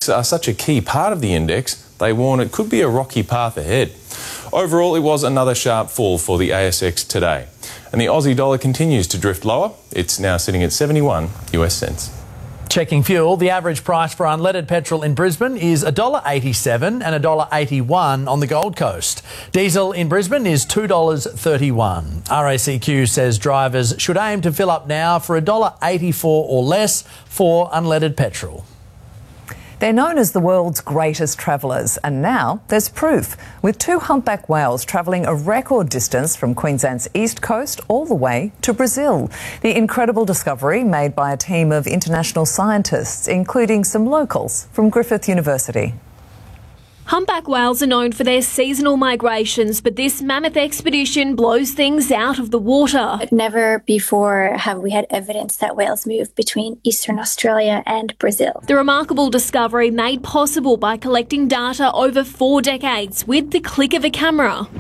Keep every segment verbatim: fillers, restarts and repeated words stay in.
stocks are such a key part of the index, they warn it could be a rocky path ahead. Overall, it was another sharp fall for the A S X today. And the Aussie dollar continues to drift lower. It's now sitting at seventy-one US cents. Checking fuel, the average price for unleaded petrol in Brisbane is one dollar eighty-seven and one dollar eighty-one on the Gold Coast. Diesel in Brisbane is two dollars thirty-one. R A C Q says drivers should aim to fill up now for one dollar eighty-four or less for unleaded petrol. They're known as the world's greatest travellers, and now there's proof, with two humpback whales travelling a record distance from Queensland's east coast all the way to Brazil. The incredible discovery made by a team of international scientists, including some locals from Griffith University. Humpback whales are known for their seasonal migrations, but this mammoth expedition blows things out of the water. Never before have we had evidence that whales move between Eastern Australia and Brazil. The remarkable discovery made possible by collecting data over four decades with the click of a camera.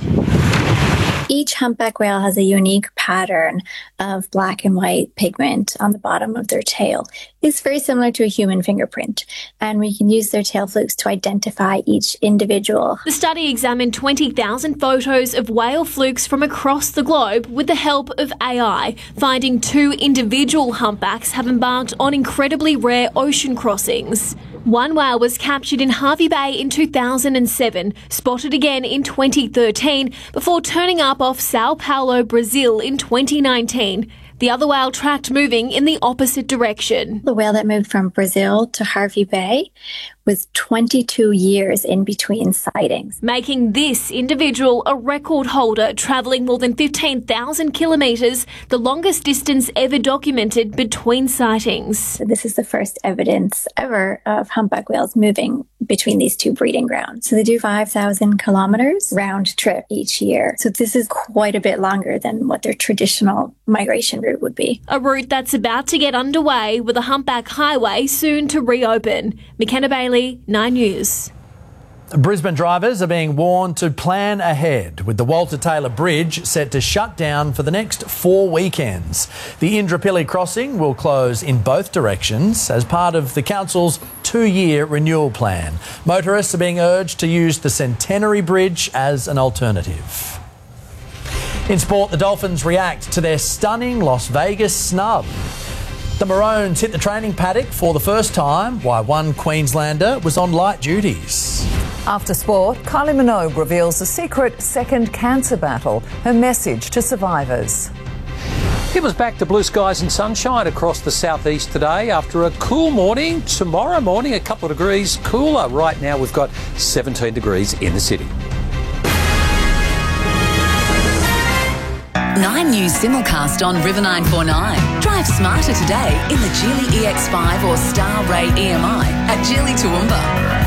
Each humpback whale has a unique pattern of black and white pigment on the bottom of their tail. It's very similar to a human fingerprint, and we can use their tail flukes to identify each individual. The study examined twenty thousand photos of whale flukes from across the globe with the help of A I, finding two individual humpbacks have embarked on incredibly rare ocean crossings. One whale was captured in Hervey Bay in two thousand seven, spotted again in twenty thirteen, before turning up off Sao Paulo, Brazil in twenty nineteen. The other whale tracked moving in the opposite direction. The whale that moved from Brazil to Hervey Bay was twenty-two years in between sightings. Making this individual a record holder, travelling more than fifteen thousand kilometres, the longest distance ever documented between sightings. So this is the first evidence ever of humpback whales moving between these two breeding grounds. So they do five thousand kilometres round trip each year. So this is quite a bit longer than what their traditional migration route would be. A route that's about to get underway with a humpback highway soon to reopen. McKenna Bailey, Nine News. Brisbane drivers are being warned to plan ahead, with the Walter Taylor Bridge set to shut down for the next four weekends. The Indooroopilly crossing will close in both directions as part of the council's two-year renewal plan. Motorists are being urged to use the Centenary Bridge as an alternative. In sport, the Dolphins react to their stunning Las Vegas snub. The Maroons hit the training paddock for the first time, while one Queenslander was on light duties. After sport, Kylie Minogue reveals a secret second cancer battle, her message to survivors. It was back to blue skies and sunshine across the southeast today after a cool morning. Tomorrow morning, a couple of degrees cooler. Right now, we've got seventeen degrees in the city. Nine News simulcast on River nine four nine. Drive smarter today in the Geely E X five or Star Ray E M I at Geely Toowoomba.